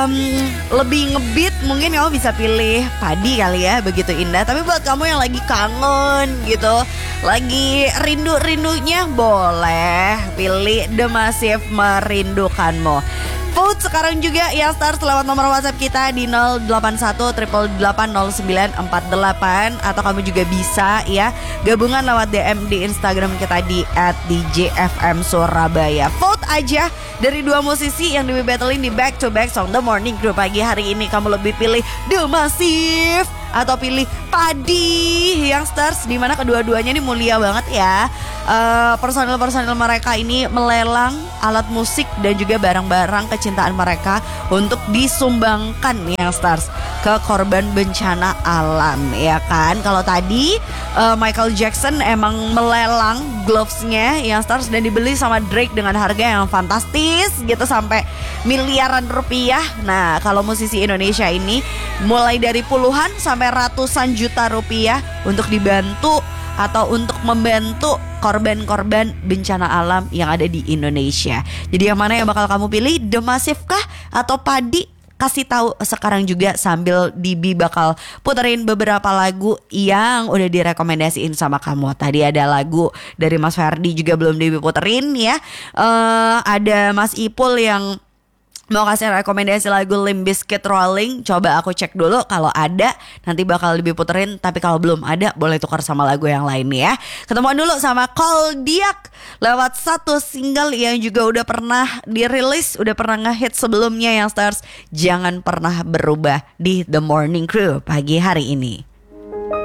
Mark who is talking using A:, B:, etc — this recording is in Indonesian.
A: lebih ngebeat, mungkin kamu bisa pilih Padi kali ya, Begitu Indah. Tapi buat kamu yang lagi kangen gitu, lagi rindu-rindunya, boleh pilih The Massive Merindukanmu. Vote sekarang juga ya Stars lewat nomor WhatsApp kita di 081 888 0948. Atau kamu juga bisa ya gabungan lewat DM di Instagram kita di @djfmsurabaya. Vote aja dari dua musisi yang di-battlein di back to back song The Morning Crew pagi hari ini. Kamu lebih pilih The Massive atau pilih Padi Youngsters, dimana kedua-duanya ini mulia banget ya. Personil-personil mereka ini melelang alat musik dan juga barang-barang kecintaan mereka untuk disumbangkan Youngsters ke korban bencana alam, ya kan. Kalau tadi Michael Jackson emang melelang glovesnya Youngsters dan dibeli sama Drake dengan harga yang fantastis gitu, sampai miliaran rupiah. Nah, kalau musisi Indonesia ini mulai dari puluhan sampai ratusan juta rupiah untuk dibantu atau untuk membantu korban-korban bencana alam yang ada di Indonesia. Jadi yang mana yang bakal kamu pilih, The Massive kah atau Padi? Kasih tahu sekarang juga sambil Dibi bakal puterin beberapa lagu yang udah direkomendasiin sama kamu. Tadi ada lagu dari Mas Ferdi juga belum Dibi puterin ya. Ada Mas Ipul yang mau kasih rekomendasi lagu Limp Bizkit Rolling. Coba aku cek dulu, kalau ada nanti bakal lebih puterin. Tapi kalau belum ada boleh tukar sama lagu yang lain ya. Ketemuan dulu sama Koldiak lewat satu single yang juga udah pernah dirilis, udah pernah ngehit sebelumnya yang Stars. Jangan pernah berubah di The Morning Crew pagi hari ini.